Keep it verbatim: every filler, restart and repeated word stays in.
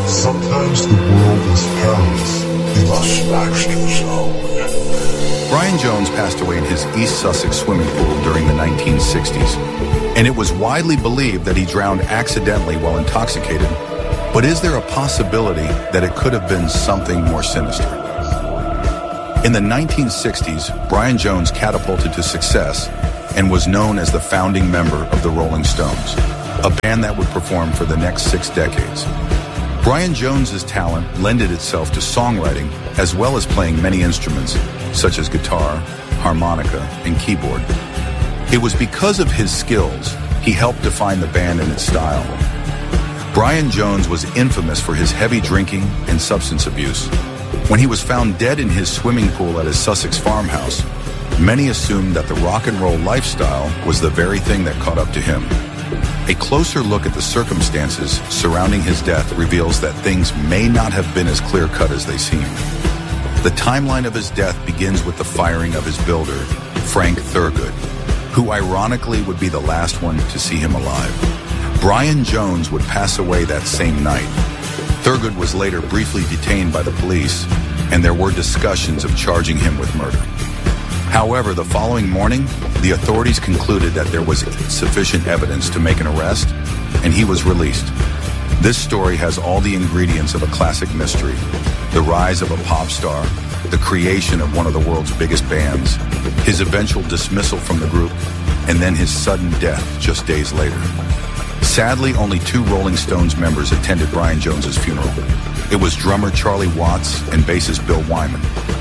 Sometimes the world is perilous. You must ask yourself. Brian Jones passed away in his East Sussex swimming pool during the nineteen sixties, and it was widely believed that he drowned accidentally while intoxicated. But is there a possibility that it could have been something more sinister? In the nineteen sixties, Brian Jones catapulted to success and was known as the founding member of the Rolling Stones, a band that would perform for the next six decades. Brian Jones's talent lended itself to songwriting as well as playing many instruments, such as guitar, harmonica, and keyboard. It was because of his skills he helped define the band and its style. Brian Jones was infamous for his heavy drinking and substance abuse. When he was found dead in his swimming pool at his Sussex farmhouse, many assumed that the rock and roll lifestyle was the very thing that caught up to him. A closer look at the circumstances surrounding his death reveals that things may not have been as clear-cut as they seemed. The timeline of his death begins with the firing of his builder, Frank Thurgood, who ironically would be the last one to see him alive. Brian Jones would pass away that same night. Thurgood was later briefly detained by the police, and there were discussions of charging him with murder. However, the following morning, the authorities concluded that there was sufficient evidence to make an arrest, and he was released. This story has all the ingredients of a classic mystery: the rise of a pop star, the creation of one of the world's biggest bands, his eventual dismissal from the group, and then his sudden death just days later. Sadly, only two Rolling Stones members attended Brian Jones's funeral. It was drummer Charlie Watts and bassist Bill Wyman.